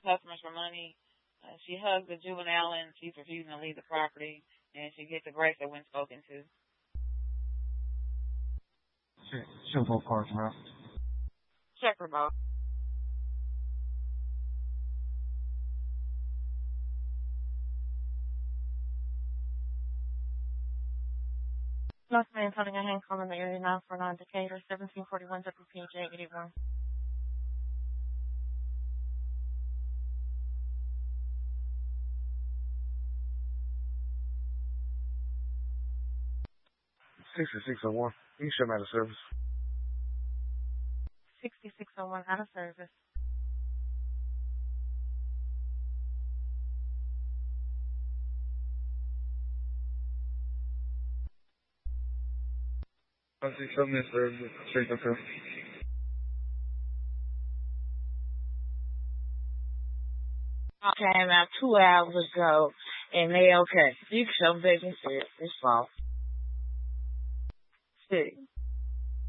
customers for money. She hugged the juvenile and she's refusing to leave the property, and she gets a bracelet when spoken to. Show both cards, bro. Check for both. North Man holding a hand call in the area now for non-Decatur, 1741 WPJ 81. $6601. You show me out of service. 6601 out of service. I see something in service. Straight up here. Okay, about 2 hours ago, and they okay. You can show business. It's false. See.